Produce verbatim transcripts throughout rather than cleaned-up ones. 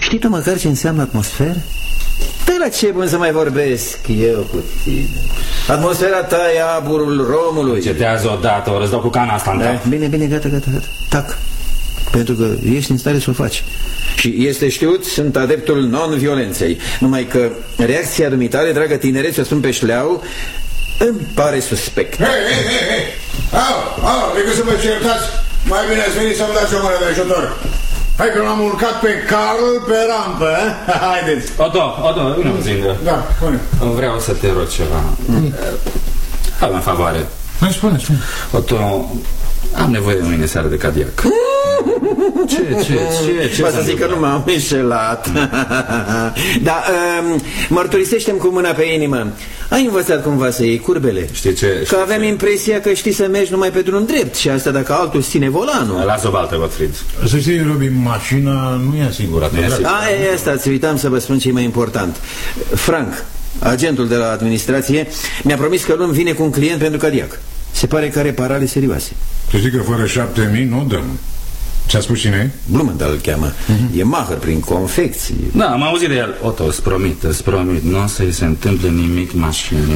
Știi tu măcar ce înseamnă atmosferă? Păi la ce bun să mai vorbesc eu cu tine? Atmosfera ta e aburul Romului. Încetează odată, o răzdau cu cana asta în cap. Bine, bine, gata, gata, gata. Tac. Pentru că ești în stare să o faci. Și este știut, sunt adeptul non-violenței. Numai că reacția dumitale, dragă tinere, ți-o spun pe șleau, îmi pare suspect. Hei, hei, hei, hei! Au, au, decât să vă certați, mai bine ați venit să-mi dați o mână de ajutor. Hai că l-am urcat pe Carl pe rampă, eh? Haideți. Oto, Oto, nu mă zingă. Da, spune. Vreau să te rog ceva. Mm. Hai în favoare. Mai spune, spune. Oto, am nevoie de mâine seară de cadiac. Ce, ce, ce, ce? Ba să zic că nu m-am înșelat. Dar um, mărturisește-mi cu mâna pe inimă. Ai învățat cumva să iei curbele? Știi ce? Că aveam impresia că știi să mergi numai pe drum drept. Și asta dacă altul ține volanul. Lasă o baltă, Gottfried. Să știi, Robi, mașina nu e asigurată. A, e asta, ți uitam să vă spun ce e mai important. Frank, agentul de la administrație, mi-a promis că luni vine cu un client pentru cadiac. Se pare că are parale serioase. Să știi că fără șapte mii nu dăm. Ce-a spus cine? Blumenthal îl cheamă. uh-huh. E maher prin confecții. Da, am auzit de el. Otto, îți promit, îți promit, nu o să-i se întâmple nimic mașinii.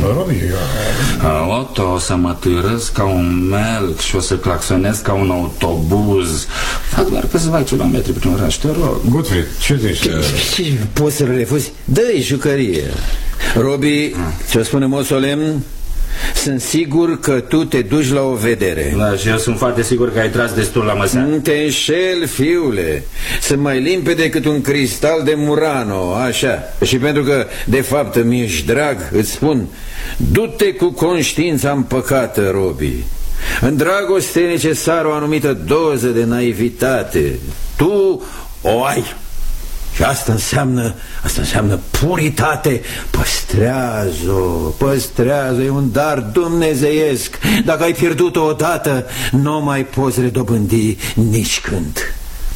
uh, Otto, o să mă târăsc ca un melc și o să claxonez ca un autobuz. Fac doar câțiva kilometri prin oraș, te rog. Gottfried, ce zici? Ce poți să-l refuzi? Dă-i jucărie. Robi, ți-o spun în mod solemn, sunt sigur că tu te duci la o vedere. Da, și eu sunt foarte sigur că ai tras destul la măsea. Nu te înșel, fiule. Sunt mai limpede decât un cristal de Murano, așa. Și pentru că, de fapt, mi-ești drag, îți spun, du-te cu conștiința împăcată, Robi. În dragoste e necesară o anumită doză de naivitate. Tu o ai. Și asta înseamnă, asta înseamnă puritate. Păstrează-o, păstrează-o, e un dar dumnezeiesc. Dacă ai pierdut-o odată, nu mai poți redobândi nici când.